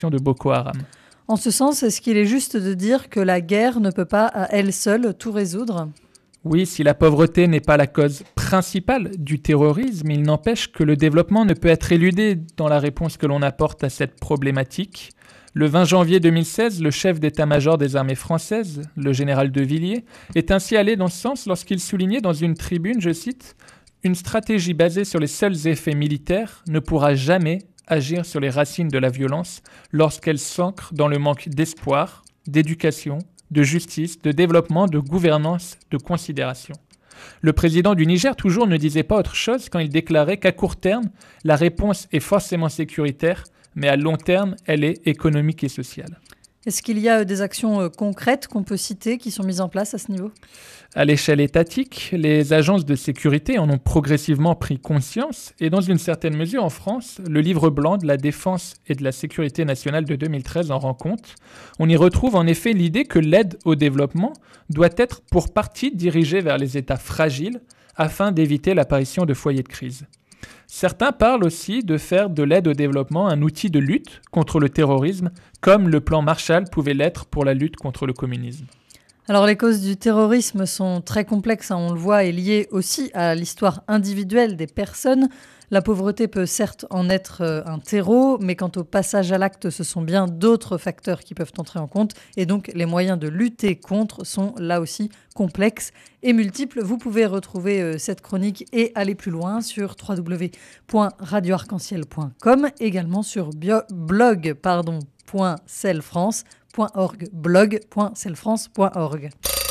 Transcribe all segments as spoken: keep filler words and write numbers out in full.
de Boko Haram. En ce sens, est-ce qu'il est juste de dire que la guerre ne peut pas à elle seule tout résoudre ? Oui, si la pauvreté n'est pas la cause principale du terrorisme, il n'empêche que le développement ne peut être éludé dans la réponse que l'on apporte à cette problématique. Le vingt janvier deux mille seize, le chef d'état-major des armées françaises, le général de Villiers, est ainsi allé dans ce sens lorsqu'il soulignait dans une tribune, je cite, « Une stratégie basée sur les seuls effets militaires ne pourra jamais agir sur les racines de la violence lorsqu'elle s'ancre dans le manque d'espoir, d'éducation, de justice, de développement, de gouvernance, de considération. » Le président du Niger, toujours, ne disait pas autre chose quand il déclarait qu'à court terme, la réponse est forcément sécuritaire, mais à long terme, elle est économique et sociale. Est-ce qu'il y a des actions concrètes qu'on peut citer qui sont mises en place à ce niveau ? À l'échelle étatique, les agences de sécurité en ont progressivement pris conscience et dans une certaine mesure en France, le livre blanc de la défense et de la sécurité nationale de deux mille treize en rend compte. On y retrouve en effet l'idée que l'aide au développement doit être pour partie dirigée vers les États fragiles afin d'éviter l'apparition de foyers de crise. Certains parlent aussi de faire de l'aide au développement un outil de lutte contre le terrorisme, comme le plan Marshall pouvait l'être pour la lutte contre le communisme. Alors les causes du terrorisme sont très complexes, hein, on le voit, et liées aussi à l'histoire individuelle des personnes. La pauvreté peut certes en être un terreau, mais quant au passage à l'acte, ce sont bien d'autres facteurs qui peuvent entrer en compte. Et donc, les moyens de lutter contre sont là aussi complexes et multiples. Vous pouvez retrouver cette chronique et aller plus loin sur w w w point radio arc en ciel point com, également sur bio- blog pardon, point celfrance point org, blog point celfrance point org.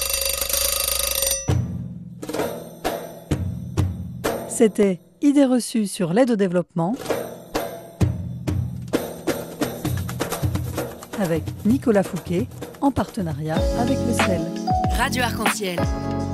C'était Idées reçues sur l'aide au développement avec Nicolas Fouquet en partenariat avec le C E L. Radio Arc-en-Ciel.